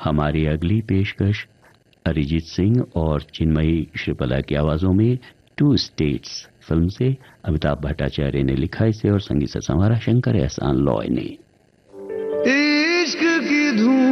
हमारी अगली पेशकश अरिजीत सिंह और चिन्मयी श्रीपला की आवाजों में टू स्टेट्स फिल्म से। अमिताभ भट्टाचार्य ने लिखा इसे और संगीत से संवारा शंकर एहसान लॉय ने। इश्क की धूम